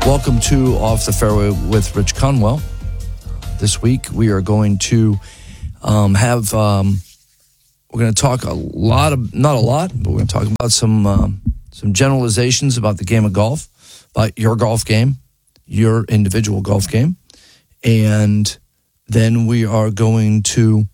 Welcome to Off the Fairway with Rich Conwell. This week we are going to we're going to talk not a lot, but we're going to talk about some generalizations about the game of golf, about your golf game, your individual golf game, and then we are going to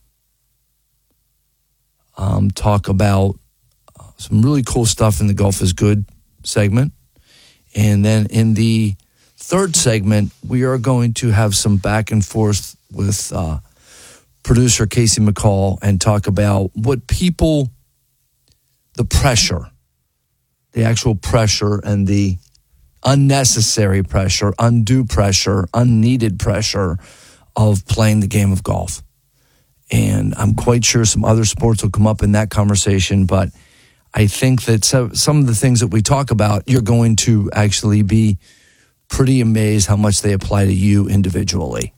talk about some really cool stuff in the Golf is Good segment. And then in the third segment, we are going to have some back and forth with producer Casey McCall and talk about what the pressure, the actual pressure and the unnecessary pressure, undue pressure, unneeded pressure of playing the game of golf. And I'm quite sure some other sports will come up in that conversation, but I think that some of the things that we talk about, you're going to actually be pretty amazed how much they apply to you individually.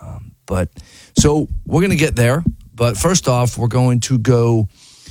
So we're going to get there. But first off, we're going to go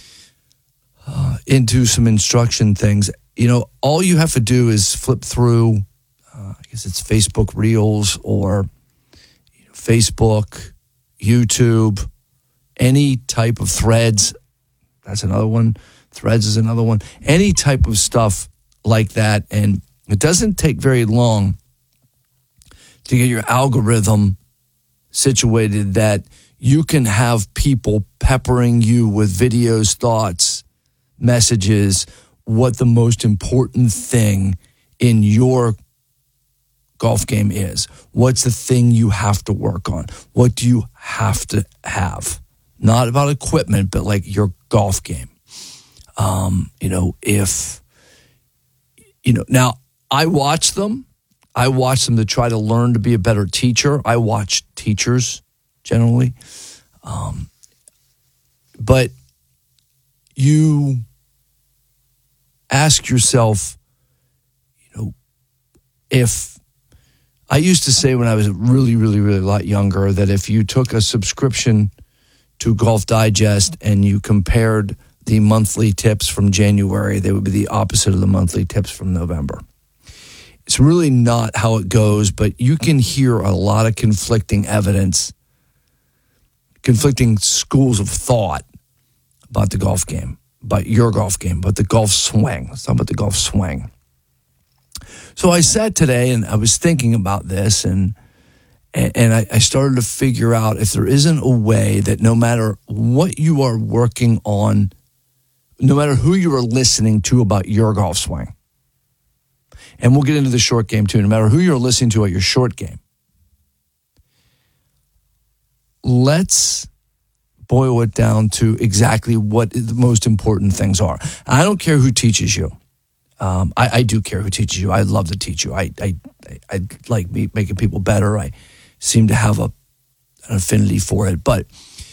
into some instruction things. You know, all you have to do is flip through, I guess it's Facebook Reels or Facebook, YouTube, any type of Threads. That's another one. Threads is another one. Any type of stuff like that. And it doesn't take very long to get your algorithm situated that you can have people peppering you with videos, thoughts, messages, what the most important thing in your golf game is. What's the thing you have to work on? What do you have to have? Not about equipment, but like your golf game. Now I watch them to try to learn to be a better teacher. I watch teachers generally. But you ask yourself, if I used to say when I was really, really, really a lot younger that if you took a subscription to Golf Digest and you compared the monthly tips from January, they would be the opposite of the monthly tips from November. It's really not how it goes, but you can hear a lot of conflicting evidence, conflicting schools of thought about the golf game, about your golf game, about the golf swing. Let's talk about the golf swing. So I sat today and I was thinking about this and I started to figure out if there isn't a way that no matter what you are working on, no matter who you are listening to about your golf swing, and we'll get into the short game too, no matter who you're listening to at your short game, let's boil it down to exactly what the most important things are. I don't care who teaches you. I do care who teaches you. I love to teach you. I like making people better. I seem to have an affinity for it. But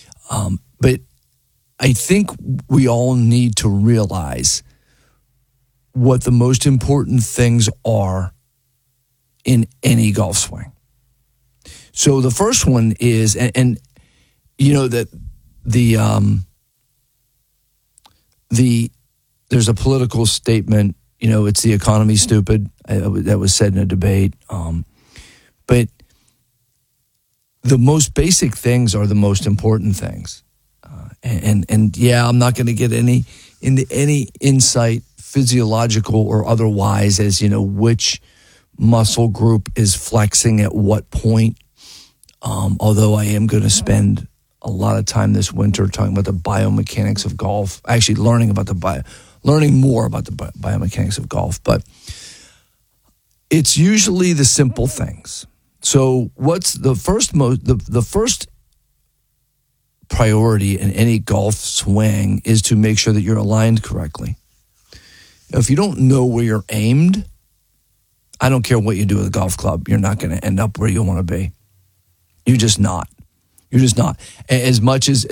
I think we all need to realize what the most important things are in any golf swing. So the first one is, and you know that there's a political statement. It's the economy, stupid. That was said in a debate. But the most basic things are the most important things. And yeah, I'm not going to get into any insight, physiological or otherwise, as which muscle group is flexing at what point. Although I am going to spend a lot of time this winter talking about the biomechanics of golf, actually learning more about the biomechanics of golf. But it's usually the simple things. So what's the first priority in any golf swing is to make sure that you're aligned correctly. If you don't know where you're aimed, I don't care what you do with a golf club, you're not going to end up where you want to be. You're just not. As much as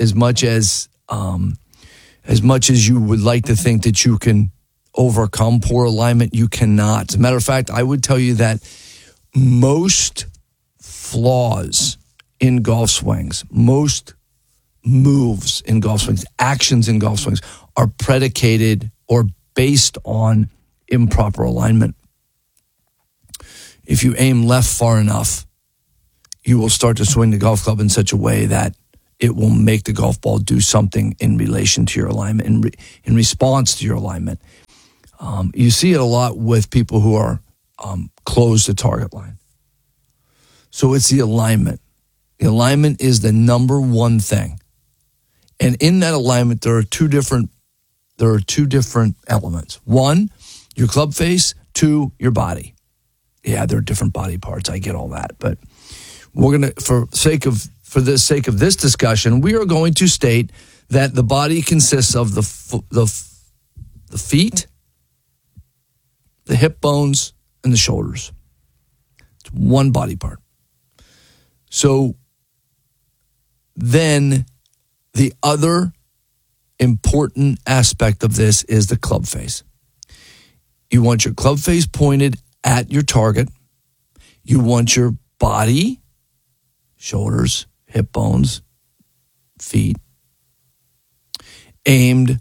you would like to think that you can overcome poor alignment, you cannot. As a matter of fact, I would tell you that most flaws in golf swings, most moves in golf swings, actions in golf swings are predicated or based on improper alignment. if you aim left far enough, you will start to swing the golf club in such a way that it will make the golf ball do something in relation to your alignment, in response to your alignment. You see it a lot with people who are close to target line. So it's the alignment. The alignment is the number one thing. And in that alignment, there are two different elements. One, your club face. Two, your body. Yeah, there are different body parts. I get all that. But we're going to, for the sake of this discussion, we are going to state that the body consists of the feet, the hip bones, and the shoulders. It's one body part. So then the other important aspect of this is the club face. You want your club face pointed at your target. You want your body, shoulders, hip bones, feet, aimed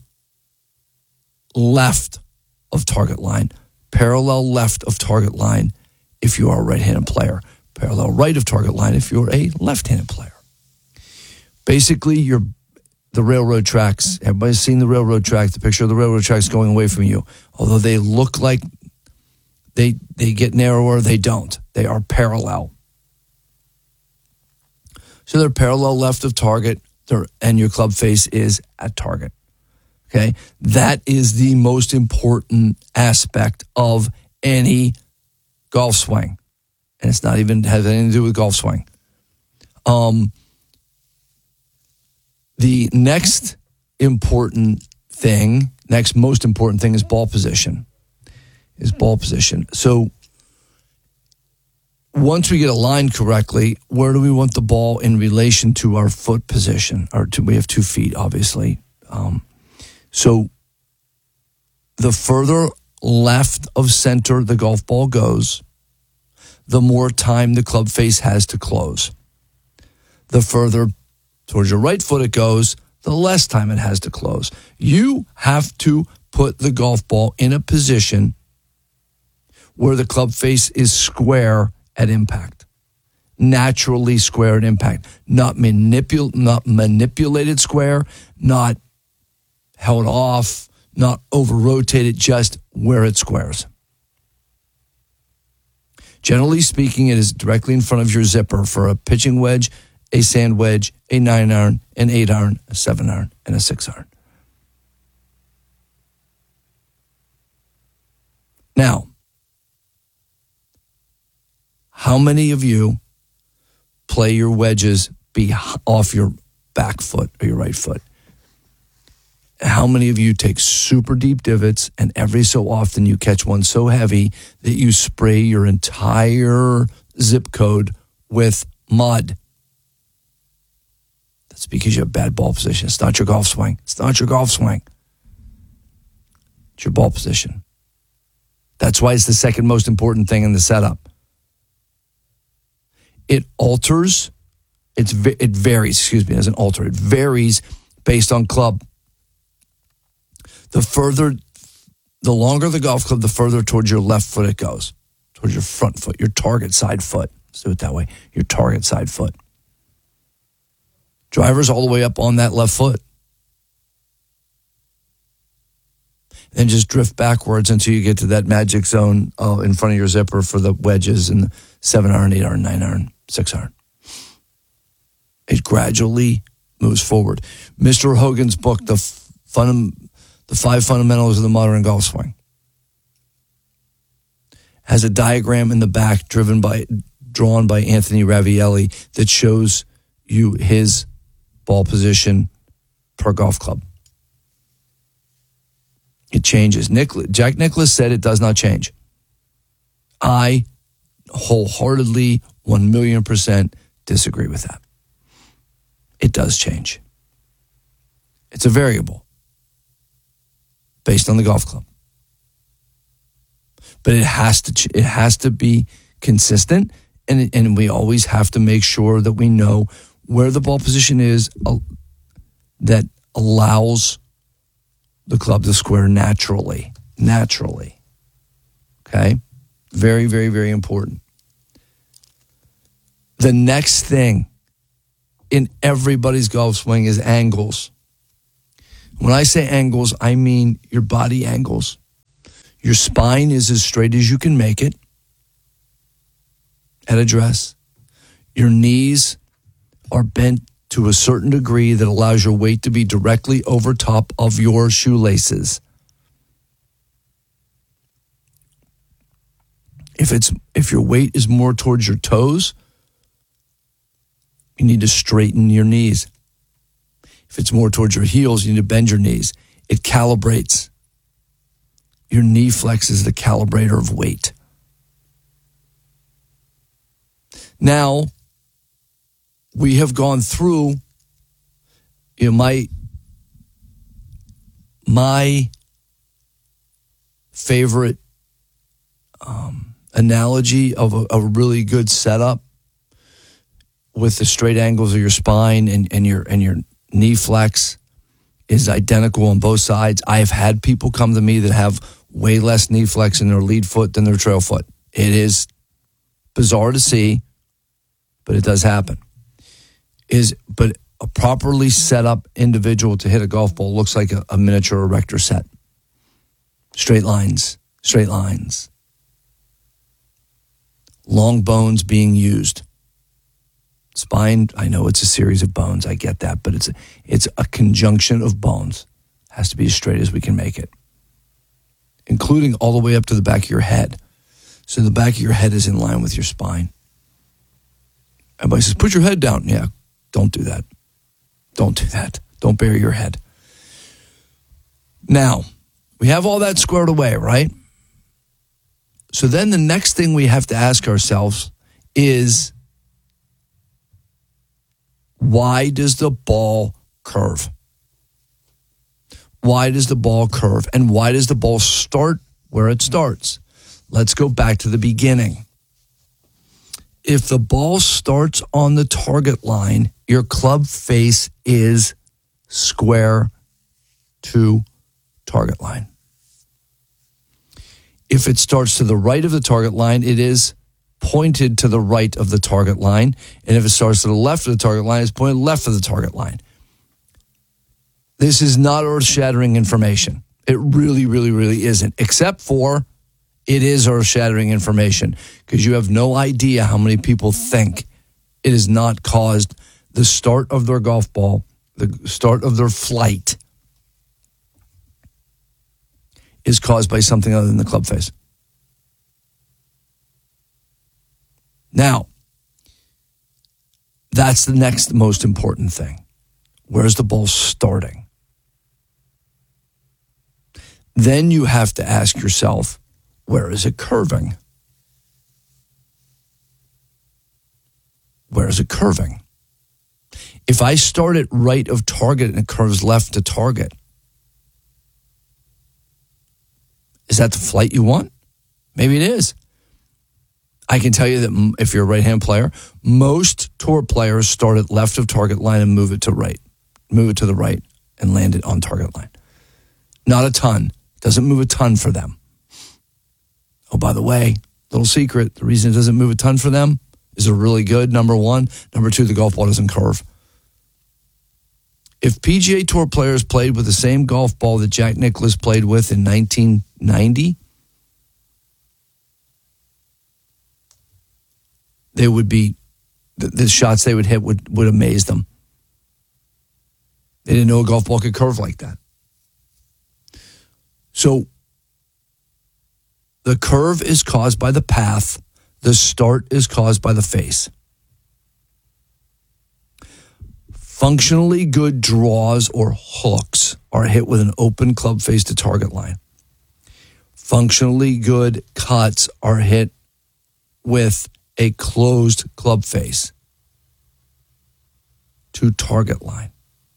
left of target line, parallel left of target line if you are a right-handed player, parallel right of target line if you're a left-handed player. Basically, the railroad tracks, everybody's seen the railroad tracks, the picture of the railroad tracks going away from you. Although they look like they get narrower, they don't. They are parallel. So they're parallel left of target, and your club face is at target. Okay? That is the most important aspect of any golf swing. And it's not even has anything to do with golf swing. The next most important thing is ball position. So once we get aligned correctly, where do we want the ball in relation to our foot position? We have 2 feet, obviously. So the further left of center the golf ball goes, the more time the club face has to close. The further towards your right foot it goes, the less time it has to close. You have to put the golf ball in a position where the club face is square at impact. Naturally square at impact. Not manipulated square, not held off, not over-rotated, just where it squares. Generally speaking, it is directly in front of your zipper for a pitching wedge, a sand wedge, a 9-iron, an 8-iron, a 7-iron, and a 6-iron. Now, how many of you play your wedges off your back foot or your right foot? How many of you take super deep divots and every so often you catch one so heavy that you spray your entire zip code with mud? That's because you have bad ball position. It's not your golf swing. It's your ball position. That's why it's the second most important thing in the setup. It alters. It varies. It doesn't alter. It varies based on club. The longer the golf club, the further towards your left foot it goes, towards your front foot, your target side foot. Let's do it that way. Your target side foot. Driver's all the way up on that left foot. Then just drift backwards until you get to that magic zone in front of your zipper for the wedges and the 7-iron, 8-iron, 9-iron, 6-iron. It gradually moves forward. Mr. Hogan's book, The 5 Fundamentals of the Modern Golf Swing, has a diagram in the back drawn by Anthony Ravielli that shows you his ball position per golf club. It changes. Jack Nicklaus said it does not change. I wholeheartedly, 1,000,000% disagree with that. It does change. It's a variable based on the golf club. But it has to be consistent, and we always have to make sure that we know where the ball position is that allows the club to square naturally. Okay? Very, very, very important. The next thing in everybody's golf swing is angles. When I say angles, I mean your body angles. Your spine is as straight as you can make it at address. Your knees are bent to a certain degree that allows your weight to be directly over top of your shoelaces. If your weight is more towards your toes, you need to straighten your knees. If it's more towards your heels, you need to bend your knees. It calibrates. Your knee flex is the calibrator of weight. Now, we have gone through, my favorite analogy of a really good setup with the straight angles of your spine and your knee flex is identical on both sides. I have had people come to me that have way less knee flex in their lead foot than their trail foot. It is bizarre to see, but it does happen. But a properly set up individual to hit a golf ball looks like a miniature erector set. Straight lines. Long bones being used. Spine, I know it's a series of bones. I get that, but it's a conjunction of bones. Has to be as straight as we can make it, including all the way up to the back of your head. So the back of your head is in line with your spine. Everybody says, put your head down. Yeah, don't do that. Don't do that. Don't bury your head. Now, we have all that squared away, right? So then the next thing we have to ask ourselves is, why does the ball curve? Why does the ball curve? And why does the ball start where it starts? Let's go back to the beginning. If the ball starts on the target line, your club face is square to target line. If it starts to the right of the target line, it is pointed to the right of the target line. And if it starts to the left of the target line, it's pointed left of the target line. This is not earth-shattering information. It really, really, really isn't, except for it is earth-shattering information because you have no idea how many people think it has not caused the start of their golf ball, the start of their flight is caused by something other than the club face. Now, that's the next most important thing. Where's the ball starting? Then you have to ask yourself, where is it curving? Where is it curving? If I start it right of target and it curves left to target, is that the flight you want? Maybe it is. I can tell you that if you're a right-hand player, most tour players start at left of target line and move it to the right and land it on target line. Not a ton. Doesn't move a ton for them. Oh, by the way, little secret, the reason it doesn't move a ton for them is they're really good, number one. Number two, the golf ball doesn't curve. If PGA Tour players played with the same golf ball that Jack Nicklaus played with in 1990, they would be, the shots they would hit would amaze them. They didn't know a golf ball could curve like that. So the curve is caused by the path. The start is caused by the face. Functionally good draws or hooks are hit with an open club face to target line. Functionally good cuts are hit with a closed club face to target line.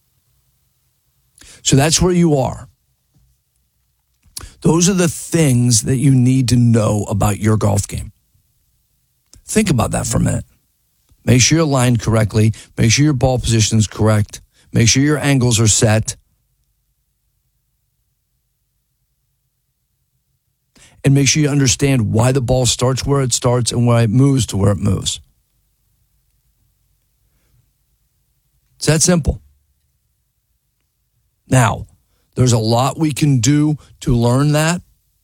So that's where you are. Those are the things that you need to know about your golf game. Think about that for a minute. Make sure you're aligned correctly. Make sure your ball position is correct. Make sure your angles are set. And make sure you understand why the ball starts where it starts and why it moves to where it moves. It's that simple. Now, there's a lot we can do to learn that.